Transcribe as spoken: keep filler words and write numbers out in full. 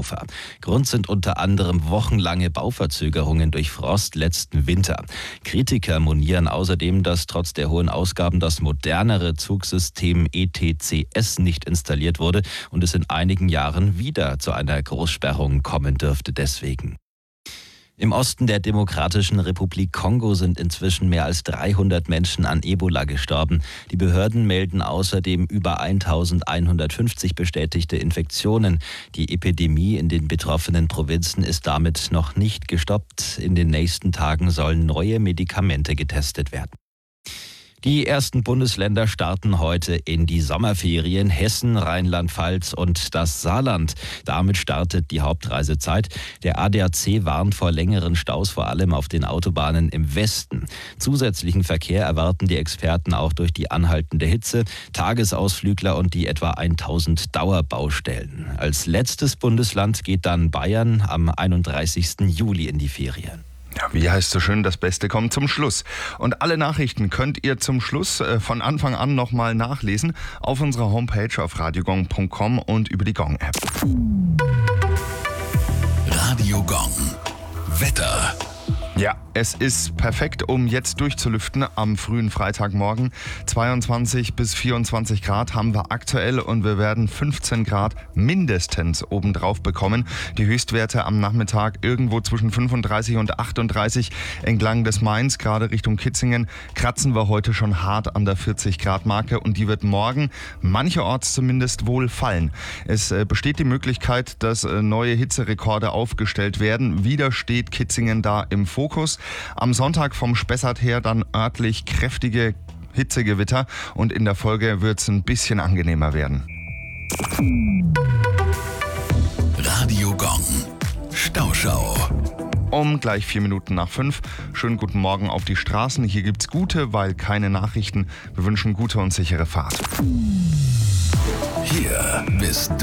Hannover. Grund sind unter anderem wochenlange Bauverzögerungen durch Frost letzten Winter. Kritiker monieren außerdem, dass trotz der hohen Ausgaben das modernere Zugsystem E T C S nicht installiert wurde und es in einigen Jahren wieder zu einer Großsperrung kommen dürfte deswegen. Im Osten der Demokratischen Republik Kongo sind inzwischen mehr als dreihundert Menschen an Ebola gestorben. Die Behörden melden außerdem über eintausendeinhundertfünfzig bestätigte Infektionen. Die Epidemie in den betroffenen Provinzen ist damit noch nicht gestoppt. In den nächsten Tagen sollen neue Medikamente getestet werden. Die ersten Bundesländer starten heute in die Sommerferien. Hessen, Rheinland-Pfalz und das Saarland. Damit startet die Hauptreisezeit. Der A D A C warnt vor längeren Staus, vor allem auf den Autobahnen im Westen. Zusätzlichen Verkehr erwarten die Experten auch durch die anhaltende Hitze, Tagesausflügler und die etwa tausend Dauerbaustellen. Als letztes Bundesland geht dann Bayern am einunddreißigsten Juli in die Ferien. Ja, wie heißt so schön, das Beste kommt zum Schluss. Und alle Nachrichten könnt ihr zum Schluss äh, von Anfang an nochmal nachlesen auf unserer Homepage auf radiogong punkt com und über die Gong-App. Radio Gong. Wetter. Ja, es ist perfekt, um jetzt durchzulüften am frühen Freitagmorgen. zweiundzwanzig bis vierundzwanzig Grad haben wir aktuell und wir werden fünfzehn Grad mindestens obendrauf bekommen. Die Höchstwerte am Nachmittag irgendwo zwischen fünfunddreißig und achtunddreißig entlang des Mains, gerade Richtung Kitzingen, kratzen wir heute schon hart an der vierzig Grad Marke und die wird morgen mancherorts zumindest wohl fallen. Es besteht die Möglichkeit, dass neue Hitzerekorde aufgestellt werden. Wieder steht Kitzingen da im Fokus. Am Sonntag vom Spessart her dann örtlich kräftige Hitzegewitter und in der Folge wird es ein bisschen angenehmer werden. Radio Gong. Stauschau. Um gleich vier Minuten nach fünf. Schönen guten Morgen auf die Straßen. Hier gibt's gute, weil keine Nachrichten. Wir wünschen gute und sichere Fahrt. Hier bist